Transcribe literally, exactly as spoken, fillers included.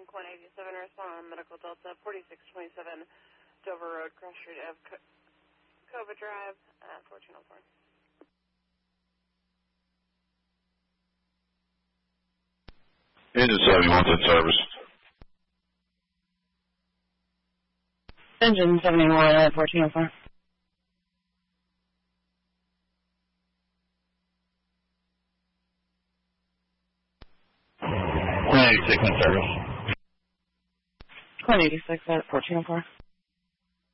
American Quinn eighty-seven, respond on Medical Delta forty-six twenty-seven Dover Road, Cross Street of Co Cova Drive, uh, fourteen oh four. Engine seventy-one's in service. Engine seventy-one at fourteen oh four. Quinn eighty-six in service. Quinn eighty-six at fourteen oh four.